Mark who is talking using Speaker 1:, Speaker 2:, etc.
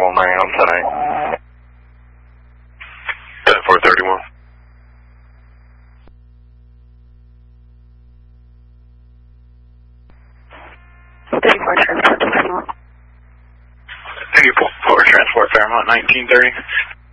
Speaker 1: 1 a.m. tonight.
Speaker 2: 10-431.
Speaker 3: Transport to Fairmont.
Speaker 2: 34 Transport Fairmont, 1930.